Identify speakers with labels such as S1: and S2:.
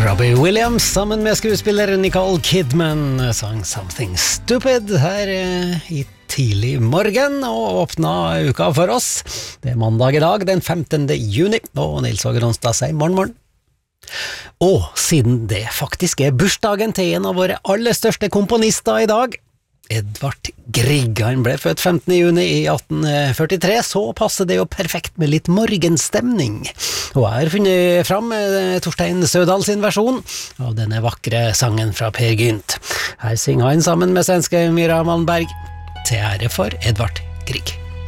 S1: Robbie Williams sammen med skuespiller Nicole Kidman sang Something Stupid her i tidlig morgen og åpna uka for oss. Det mandag i dag, den 15. juni, og Nils Åge Ronstad sier morgen. Og siden det faktisk bursdagen til en av våre aller største komponister i dag, Edvard Grieg, han ble født 15. juni i 1843, så passer det jo perfekt med litt morgenstemning. Og jeg har funnet fram Torstein Sødal sin versjon av denne vakre sangen fra Per Gynt. Her synger han sammen med svenske Myra Malmberg til ære for Edvard Grieg.